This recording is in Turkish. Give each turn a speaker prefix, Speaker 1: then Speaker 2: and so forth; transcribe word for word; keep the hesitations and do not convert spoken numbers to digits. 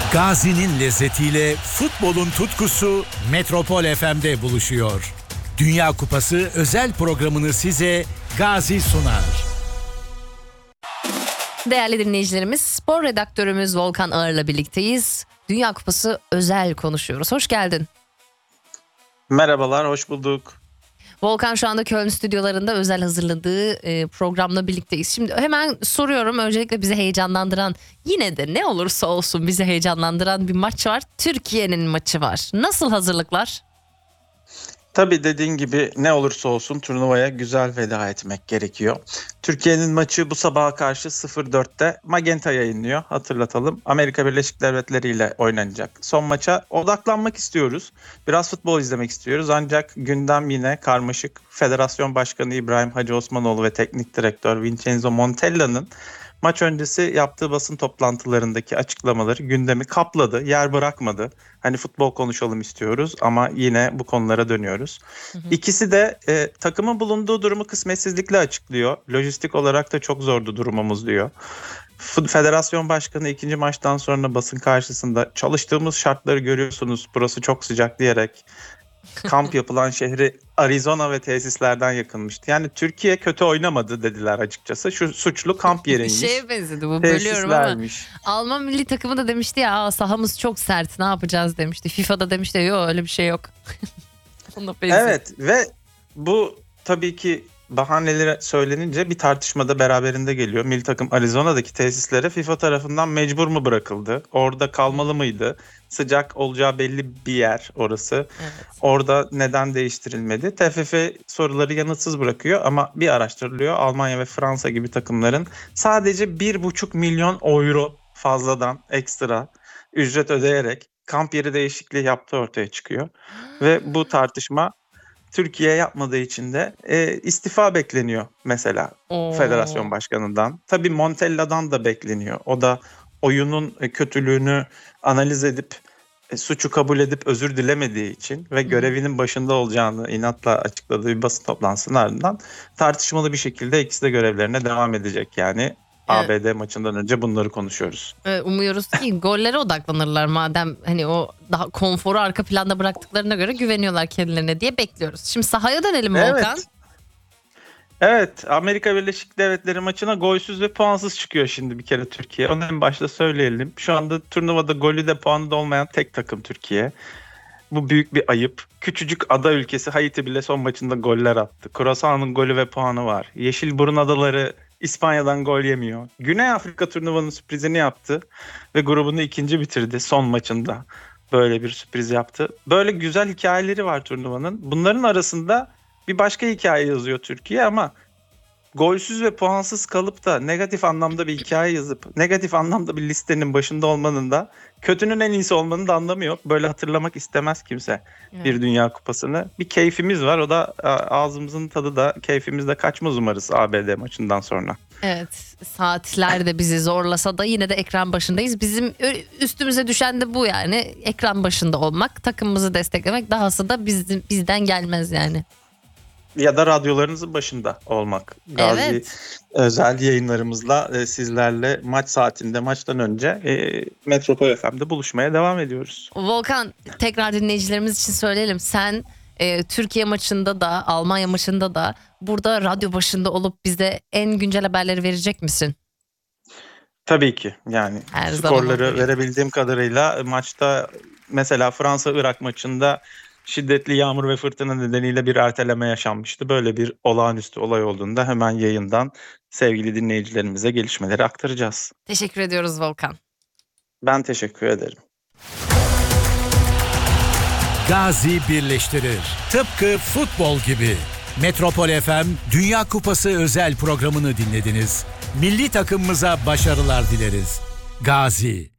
Speaker 1: Gazi'nin lezzetiyle futbolun tutkusu Metropol F M'de buluşuyor. Dünya Kupası özel programını size Gazi sunar.
Speaker 2: Değerli dinleyicilerimiz, spor redaktörümüz Volkan Ağır'la birlikteyiz. Dünya Kupası özel konuşuyoruz. Hoş geldin.
Speaker 3: Merhabalar, hoş bulduk.
Speaker 2: Volkan şu anda Köln stüdyolarında özel hazırladığı e, programla birlikteyiz. Şimdi hemen soruyorum, öncelikle bizi heyecanlandıran, yine de ne olursa olsun bizi heyecanlandıran bir maç var. Türkiye'nin maçı var. Nasıl hazırlıklar?
Speaker 3: Tabii dediğin gibi ne olursa olsun turnuvaya güzel veda etmek gerekiyor. Türkiye'nin maçı bu sabaha karşı sıfır dörtte Magenta yayınlıyor. Hatırlatalım. Amerika Birleşik Devletleri ile oynanacak. Son maça odaklanmak istiyoruz. Biraz futbol izlemek istiyoruz. Ancak gündem yine karmaşık. Federasyon Başkanı İbrahim Hacı Osmanoğlu ve Teknik Direktör Vincenzo Montella'nın maç öncesi yaptığı basın toplantılarındaki açıklamaları gündemi kapladı, yer bırakmadı. Hani futbol konuşalım istiyoruz ama yine bu konulara dönüyoruz. Hı hı. İkisi de e, takımın bulunduğu durumu kısmetsizlikle açıklıyor. Lojistik olarak da çok zordu durumumuz diyor. Federasyon Başkanı ikinci maçtan sonra basın karşısında çalıştığımız şartları görüyorsunuz, burası çok sıcak diyerek kamp yapılan şehri Arizona ve tesislerden yakınmıştı. Yani Türkiye kötü oynamadı dediler açıkçası. Şu suçlu kamp yeriymiş.
Speaker 2: Şeye benzedi bu, bölüyorum ama Alman milli takımı da demişti ya, sahamız çok sert, ne yapacağız demişti. FIFA'da demişti yok öyle bir şey yok.
Speaker 3: Evet ve bu tabii ki bahaneleri söylenince bir tartışmada beraberinde geliyor. Milli takım Arizona'daki tesislere FIFA tarafından mecbur mu bırakıldı? Orada kalmalı mıydı? Sıcak olacağı belli bir yer orası. Evet. Orada neden değiştirilmedi? T F F soruları yanıtsız bırakıyor ama bir araştırılıyor. Almanya ve Fransa gibi takımların sadece bir buçuk milyon euro fazladan ekstra ücret ödeyerek kamp yeri değişikliği yaptığı ortaya çıkıyor. Ve bu tartışma Türkiye yapmadığı için de e, istifa bekleniyor mesela Oo. Federasyon Başkanı'ndan. Tabii Montella'dan da bekleniyor. O da oyunun kötülüğünü analiz edip e, suçu kabul edip özür dilemediği için ve hmm. görevinin başında olacağını inatla açıkladığı bir basın toplantısının ardından tartışmalı bir şekilde ikisi de görevlerine devam edecek yani. Evet. A B D maçından önce bunları konuşuyoruz.
Speaker 2: Evet, umuyoruz ki gollere odaklanırlar madem hani o daha konforu arka planda bıraktıklarına göre güveniyorlar kendilerine diye bekliyoruz. Şimdi sahaya dönelim
Speaker 3: evet.
Speaker 2: Volkan.
Speaker 3: Evet, Amerika Birleşik Devletleri maçına golsüz ve puansız çıkıyor şimdi bir kere Türkiye. Onu en başta söyleyelim. Şu anda turnuvada golü de puanı da olmayan tek takım Türkiye. Bu büyük bir ayıp. Küçücük ada ülkesi Haiti bile son maçında goller attı. Curaçao'nun golü ve puanı var. Yeşilburun Adaları İspanya'dan gol yemiyor. Güney Afrika turnuvanın sürprizini yaptı ve grubunu ikinci bitirdi son maçında. Böyle bir sürpriz yaptı. Böyle güzel hikayeleri var turnuvanın. Bunların arasında bir başka hikaye yazıyor Türkiye ama golsüz ve puansız kalıp da negatif anlamda bir hikaye yazıp negatif anlamda bir listenin başında olmanın da kötünün en iyisi olmanın da anlamı yok. Böyle hatırlamak istemez kimse evet. bir Dünya Kupası'nı. Bir keyfimiz var, o da ağzımızın tadı da keyfimizde kaçmaz umarız A B D maçından sonra.
Speaker 2: Evet, saatler de bizi zorlasa da yine de ekran başındayız. Bizim üstümüze düşen de bu yani, ekran başında olmak, takımımızı desteklemek, dahası da bizim, bizden gelmez yani.
Speaker 3: Ya da radyolarınızın başında olmak. Gazi evet. özel yayınlarımızla e, sizlerle maç saatinde, maçtan önce e, Metropol F M'de buluşmaya devam ediyoruz.
Speaker 2: Volkan, tekrar dinleyicilerimiz için söyleyelim. Sen e, Türkiye maçında da Almanya maçında da burada radyo başında olup bize en güncel haberleri verecek misin?
Speaker 3: Tabii ki. Yani Her skorları verebildiğim kadarıyla maçta mesela Fransa-Irak maçında şiddetli yağmur ve fırtına nedeniyle bir erteleme yaşanmıştı. Böyle bir olağanüstü olay olduğunda hemen yayından sevgili dinleyicilerimize gelişmeleri aktaracağız.
Speaker 2: Teşekkür ediyoruz Volkan.
Speaker 3: Ben teşekkür ederim.
Speaker 1: Gazi birleştirir. Tıpkı futbol gibi. Metropol F M Dünya Kupası özel programını dinlediniz. Milli takımımıza başarılar dileriz. Gazi.